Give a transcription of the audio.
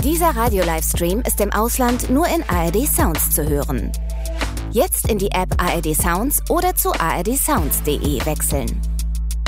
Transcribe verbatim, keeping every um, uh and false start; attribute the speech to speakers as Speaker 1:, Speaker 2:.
Speaker 1: Dieser Radio-Livestream ist im Ausland nur in A R D Sounds zu hören. Jetzt in die App A R D Sounds oder zu a r d sounds punkt d e wechseln.